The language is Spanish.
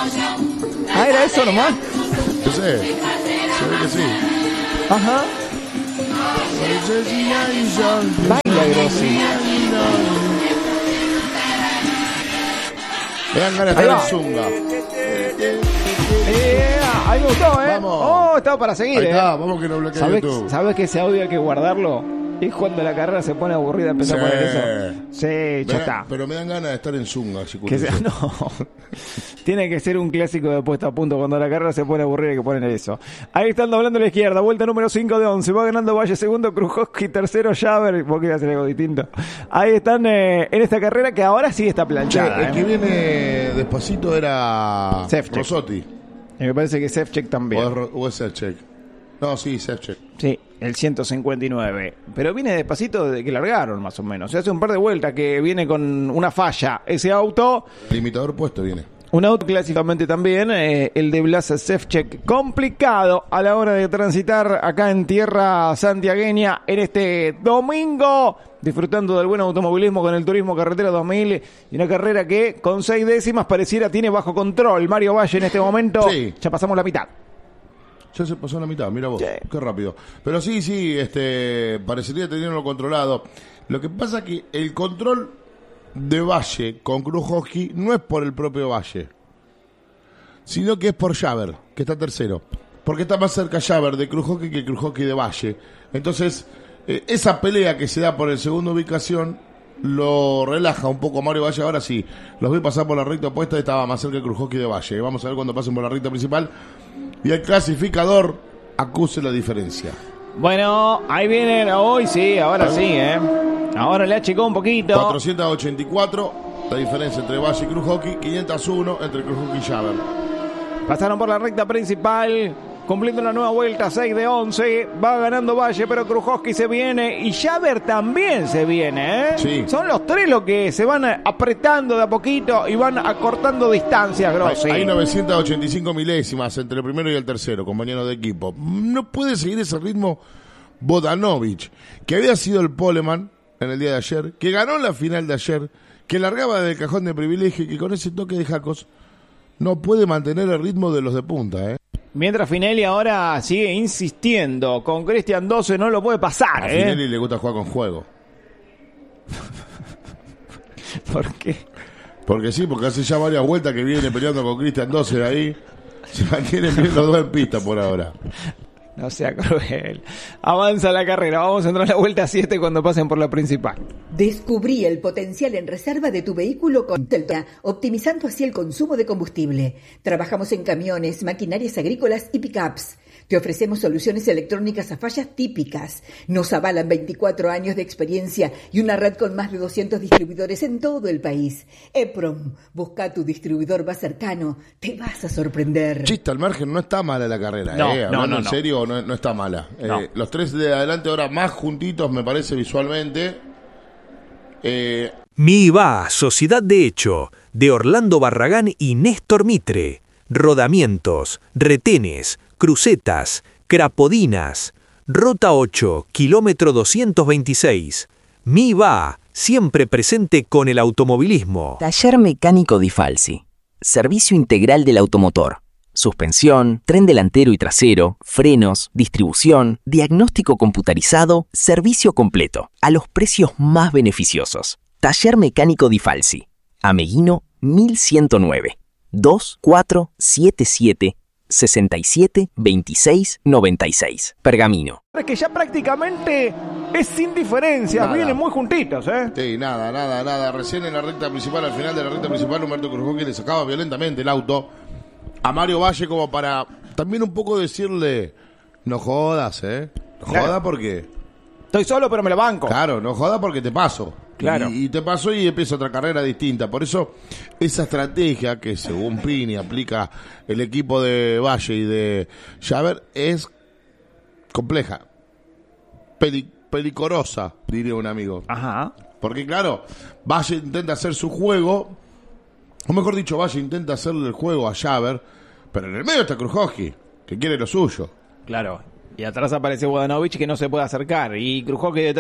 Ah, ¿era eso nomás? No sé, se ve que sí. Ajá. Baila Grossi. Me dan ganas de estar en Zunga. Ahí me gustó, Vamos. Oh, estaba para seguir, Ahí está, vamos que no bloquea YouTube. ¿Sabes que ese audio hay que guardarlo? Y cuando la carrera se pone aburrida empezar a poner eso. Sí, ya está. Pero me dan ganas de estar en Zunga. No. Tiene que ser un clásico de puesta a punto. Cuando la carrera se pone aburrida hay que poner eso. Ahí están doblando a la izquierda. Vuelta número 5 de 11. Va ganando Valle. Segundo Krujowski. Tercero Javer. Vos querías hacer algo distinto. Ahí están en esta carrera que ahora sí está planchada. El que viene despacito era Ševčík. Rossotti. Y me parece que Ševčík también. O es Ševčík. No, sí, Ševčík. Sí, el 159. Pero viene despacito desde que largaron, más o menos. Se hace un par de vueltas que viene con una falla. Ese auto... Limitador puesto viene. Un auto clásicamente también, el de Blas Ševčík. Complicado a la hora de transitar acá en tierra santiagueña en este domingo. Disfrutando del buen automovilismo con el Turismo Carretera 2000. Y una carrera que con 6 décimas pareciera tiene bajo control Mario Valle en este momento. Sí. Ya pasamos la mitad. Ya se pasó la mitad, mira vos, Sí. Qué rápido. Pero sí, parecería tenerlo controlado. Lo que pasa que el control de Valle con Krujowski no es por el propio Valle, sino que es por Javer, que está tercero. Porque está más cerca Javer de Krujowski que Krujowski de Valle. Entonces, esa pelea que se da por el segunda ubicación lo relaja un poco a Mario Valle. Ahora sí, los vi pasar por la recta opuesta y estaba más cerca de Krujowski de Valle. Vamos a ver cuando pasen por la recta principal y el clasificador acuse la diferencia. Bueno, ahí vienen hoy, sí, ahora sí, Ahora le achicó un poquito. 484, la diferencia entre Valle y Krujowski. 501 entre Krujowski y Javer. Pasaron por la recta principal, cumpliendo una nueva vuelta, 6 de 11. Va ganando Valle, pero Krujowski se viene y Javer también se viene, Sí. Son los tres los que se van apretando de a poquito y van acortando distancias, Grossi. Hay 985 milésimas entre el primero y el tercero, compañeros de equipo. No puede seguir ese ritmo Vodanovic, que había sido el poleman en el día de ayer, que ganó la final de ayer, que largaba del cajón de privilegio y que con ese toque de Jacos no puede mantener el ritmo de los de punta, Mientras Finelli ahora sigue insistiendo con Cristian 12, no lo puede pasar, A Finelli le gusta jugar con juego. ¿Por qué? Porque sí, porque hace ya varias vueltas que viene peleando con Cristian 12 ahí. Se mantienen bien los dos en pista por ahora. No sea cruel. Avanza la carrera. Vamos a entrar a la vuelta 7 cuando pasen por la principal. Descubrí el potencial en reserva de tu vehículo con Telta, optimizando así el consumo de combustible. Trabajamos en camiones, maquinarias agrícolas y pickups. Te ofrecemos soluciones electrónicas a fallas típicas. Nos avalan 24 años de experiencia y una red con más de 200 distribuidores en todo el país. EPROM, busca tu distribuidor más cercano. Te vas a sorprender. Chiste al margen, no está mala la carrera. No, Hablando en serio, no está mala. No. Los tres de adelante ahora más juntitos, me parece, visualmente. MIVA, Sociedad de Hecho, de Orlando Barragán y Néstor Mitre. Rodamientos, retenes, crucetas, crapodinas. Ruta 8, kilómetro 226. MIVA, siempre presente con el automovilismo. Taller Mecánico Di Falsi. Servicio integral del automotor. Suspensión, tren delantero y trasero, frenos, distribución, diagnóstico computarizado, servicio completo, a los precios más beneficiosos. Taller Mecánico Di Falsi. Ameguino 1109. 2477 67 26 96. Pergamino. Es que ya prácticamente es sin diferencias. Nada. Vienen muy juntitos, Sí, nada. Recién en la recta principal, al final de la recta principal, Humberto Krujowski le sacaba violentamente el auto a Mario Valle como para también un poco decirle, no jodas, No jodas porque... Estoy solo, pero me lo banco. Claro, no jodas porque te paso. Claro. Y te pasó y empieza otra carrera distinta. Por eso, esa estrategia que según Pini aplica el equipo de Valle y de Javer es compleja. Pelicorosa, diría un amigo. Ajá. Porque claro, Valle intenta hacer su juego, o mejor dicho, Valle intenta hacerle el juego a Javer, pero en el medio está Krujowski, que quiere lo suyo. Claro. Y atrás aparece Vodanovic que no se puede acercar. Y Krujowski